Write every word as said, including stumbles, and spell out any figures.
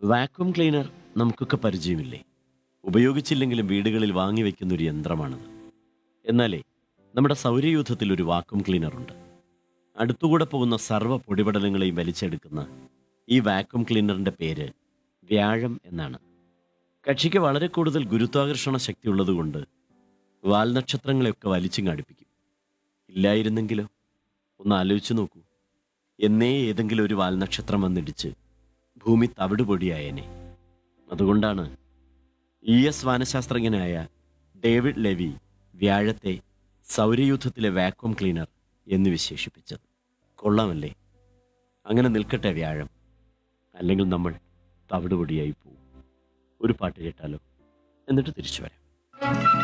Vacuum cleaner നമുക്കൊക്കെ പരിചയമില്ലേ? ഉപയോഗിച്ചില്ലെങ്കിലും വീടുകളിൽ വാങ്ങിവെക്കുന്ന ഒരു യന്ത്രമാണത്. എന്നാലേ നമ്മുടെ സൗരയൂഥത്തിൽ ഒരു വാക്വം ക്ലീനറുണ്ട്. അടുത്തുകൂടെ പോകുന്ന സർവ്വ പൊടിപടലങ്ങളെയും വലിച്ചെടുക്കുന്ന ഈ വാക്വം ക്ലീനറിൻ്റെ പേര് വ്യാഴം എന്നാണ്. കക്ഷിക്ക് വളരെ കൂടുതൽ ഗുരുത്വാകർഷണ ശക്തി ഉള്ളതുകൊണ്ട് വാൽനക്ഷത്രങ്ങളെയൊക്കെ വലിച്ചിങ്ങടുപ്പിക്കും. ഇല്ലായിരുന്നെങ്കിലോ? ഒന്ന് ആലോചിച്ചു നോക്കൂ. എന്നേ ഏതെങ്കിലും ഒരു വാൽനക്ഷത്രം വന്നിടിച്ച് ഭൂമി തവിടുപൊടിയായേനെ. അതുകൊണ്ടാണ് ഇ എസ് വാനശാസ്ത്രജ്ഞനായ ഡേവിഡ് ലെവി വ്യാഴത്തെ സൗരയൂഥത്തിലെ വാക്വം ക്ലീനർ എന്ന് വിശേഷിപ്പിച്ചത്. കൊള്ളാമല്ലേ? അങ്ങനെ നിൽക്കട്ടെ വ്യാഴം, അല്ലെങ്കിൽ നമ്മൾ തവിടുപൊടിയായി പോവും. ഒരു പാട്ട് കേട്ടാലോ? എന്നിട്ട് തിരിച്ചു വരാം.